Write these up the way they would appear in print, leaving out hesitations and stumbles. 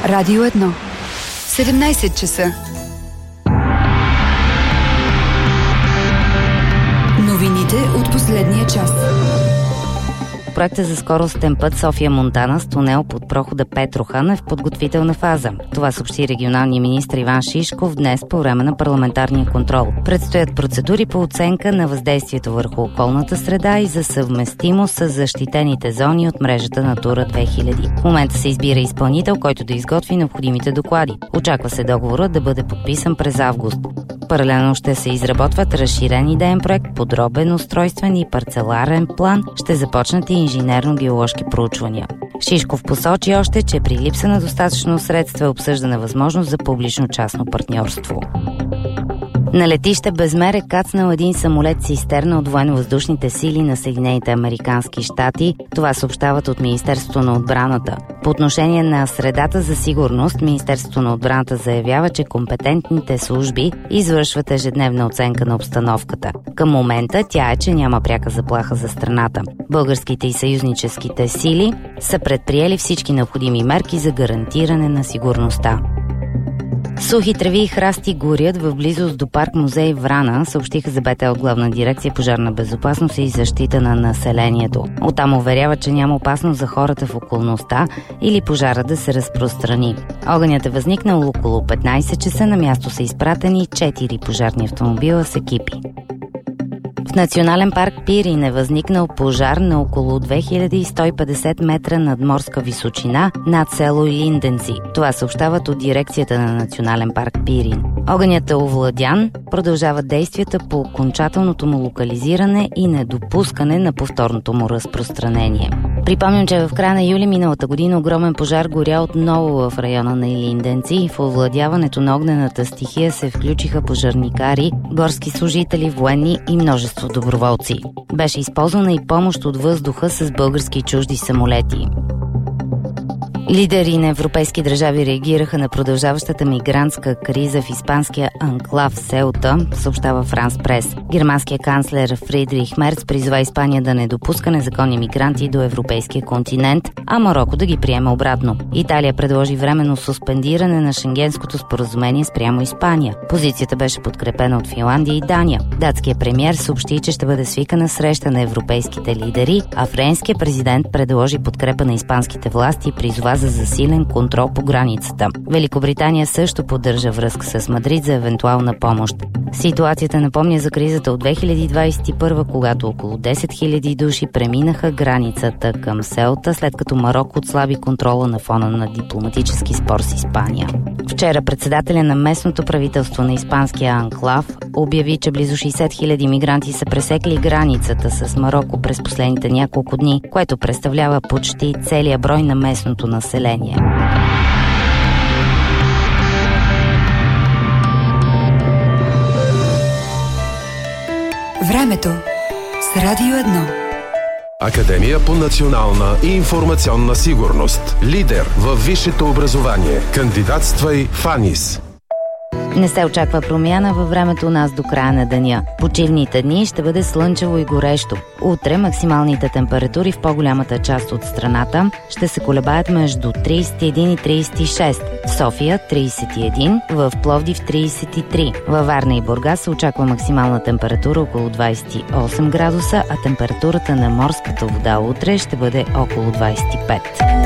Радио 1. 17 часа. Новините от последния час. Проектът за скоростен път София-Монтана с тунел под прохода Петрохан е в подготвителна фаза. Това съобщи регионалният министър Иван Шишков днес по време на парламентарния контрол. Предстоят процедури по оценка на въздействието върху околната среда и за съвместимост с защитените зони от мрежата Натура 2000. В момента се избира изпълнител, който да изготви необходимите доклади. Очаква се договорът да бъде подписан през август. Паралелно ще се изработват разширен идеен проект, подробен устройствен и парцеларен план, ще започнат и инженерно-геоложки проучвания. Шишков посочи още, че при липса на достатъчно средства е обсъждана възможност за публично-частно партньорство. На летище Безмер е кацнал един самолет-цистерна от военно-въздушните сили на Съединените американски щати. Това съобщават от Министерството на отбраната. По отношение на средата за сигурност, Министерството на отбраната заявява, че компетентните служби извършват ежедневна оценка на обстановката. Към момента тя е, че няма пряка заплаха за страната. Българските и съюзническите сили са предприели всички необходими мерки за гарантиране на сигурността. Сухи треви и храсти горят в близост до парк музей Врана, съобщиха за БТЛ Главна дирекция пожарна безопасност и защита на населението. Оттам уверява, че няма опасност за хората в околността или пожара да се разпространи. Огънят е възникнал около 15 часа, на място са изпратени 4 пожарни автомобила с екипи. В Национален парк Пирин е възникнал пожар на около 2150 метра надморска височина над село Илинденци. Това съобщават от дирекцията на Национален парк Пирин. Огънят е овладян, продължават действията по окончателното му локализиране и недопускане на повторното му разпространение. Припомням, че в края на юли миналата година огромен пожар горя отново в района на Илинденци. В овладяването на огнената стихия се включиха пожарникари, горски служители, военни и множество доброволци. Беше използвана и помощ от въздуха с български и чужди самолети. Лидери на европейски държави реагираха на продължаващата мигрантска криза в испанския анклав Селта, съобщава Франс Прес. Германският канцлер Фридрих Мерц призова Испания да не допуска незаконни мигранти до европейския континент, а Мароко да ги приеме обратно. Италия предложи временно суспендиране на Шенгенското споразумение спрямо Испания. Позицията беше подкрепена от Финландия и Дания. Датският премиер съобщи, че ще бъде свикана среща на европейските лидери, а френският президент предложи подкрепа на испанските власти и призова за засилен контрол по границата. Великобритания също поддържа връзка с Мадрид за евентуална помощ. Ситуацията напомня за кризата от 2021, когато около 10 000 души преминаха границата към Селта, след като Мароко отслаби контрола на фона на дипломатически спор с Испания. Вчера председателя на местното правителство на испанския анклав обяви, че близо 60 000 мигранти са пресекли границата с Мароко през последните няколко дни, което представлява почти целия брой на местното население. Времето с Радио 1. Академия по национална и информационна сигурност. Лидер във висшето образование. Кандидатствай в АНИС. Не се очаква промяна във времето у нас до края на деня. Почивните дни ще бъде слънчево и горещо. Утре максималните температури в по-голямата част от страната ще се колебаят между 31 и 36. В София 31, в Пловдив 33. Във Варна и Бургас се очаква максимална температура около 28 градуса, а температурата на морската вода утре ще бъде около 25.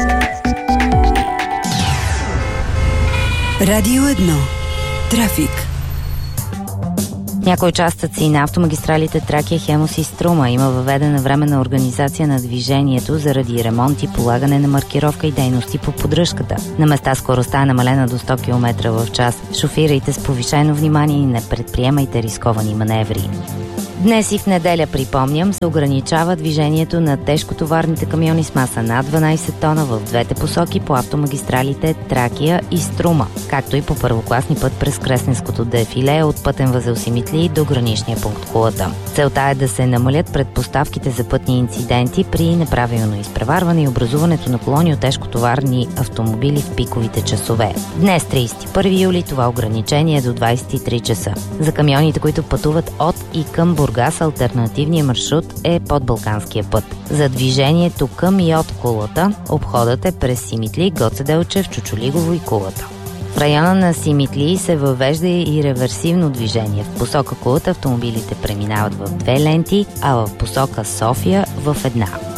Радио 1. Трафик. Някои участъци на автомагистралите Тракия, Хемус и Струма има въведена временна организация на движението заради ремонт и полагане на маркировка и дейности по поддръжката. На места скоростта е намалена до 100 км в час. Шофирайте с повишено внимание и не предприемайте рисковани маневри. Днес и в неделя, припомням, се ограничава движението на тежкотоварните камиони с маса над 12 тона в двете посоки по автомагистралите Тракия и Струма, както и по първокласни път през Кресненското дефиле от пътен възел Симитли до граничния пункт Кулата. Целта е да се намалят предпоставките за пътни инциденти при неправилно изпреварване и образуването на колони от тежкотоварни автомобили в пиковите часове. Днес, 31 юли, това ограничение е до 23 часа. За камионите, които пътуват от и към Бургас, Бургас алтернативният маршрут е под Балканския път. За движението към и от Кулата обходът е през Симитли, Гоце Делчев, Чучулигово и Кулата. В района на Симитли се въвежда и реверсивно движение. В посока Кулата автомобилите преминават в 2 ленти, а в посока София в 1.